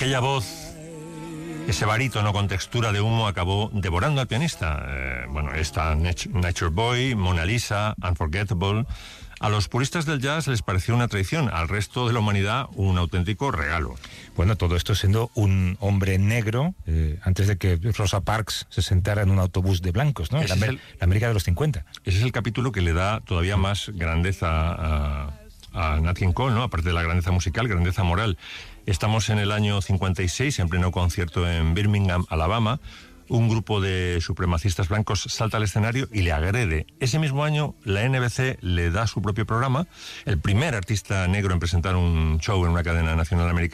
Aquella voz, ese barítono con textura de humo acabó devorando al pianista. Esta Nature Boy, Mona Lisa, Unforgettable. A los puristas del jazz les pareció una traición, al resto de la humanidad un auténtico regalo. Bueno, todo esto siendo un hombre negro, antes de que Rosa Parks se sentara en un autobús de blancos, ¿no? La América de los 50. Ese es el capítulo que le da todavía más grandeza a Nat King Cole, ¿no? Aparte de la grandeza musical, grandeza moral. Estamos en el año 56, en pleno concierto en Birmingham, Alabama. Un grupo de supremacistas blancos salta al escenario y le agrede. Ese mismo año, la NBC le da su propio programa. El primer artista negro en presentar un show en una cadena nacional americana.